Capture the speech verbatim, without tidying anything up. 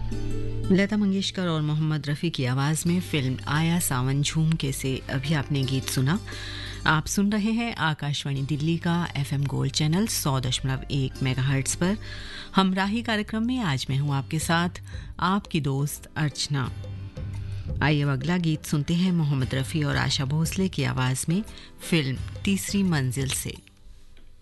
लता मंगेशकर और मोहम्मद रफ़ी की आवाज़ में फिल्म आया सावन झूमके से अभी आपने गीत सुना। आप सुन रहे हैं आकाशवाणी दिल्ली का एफएम गोल्ड चैनल सौ दशमलव एक मेगाहर्ट्ज़ पर। हमराही कार्यक्रम में आज मैं हूं आपके साथ, आपकी दोस्त अर्चना। आइए अब अगला गीत सुनते हैं मोहम्मद रफ़ी और आशा भोसले की आवाज़ में फिल्म तीसरी मंजिल से।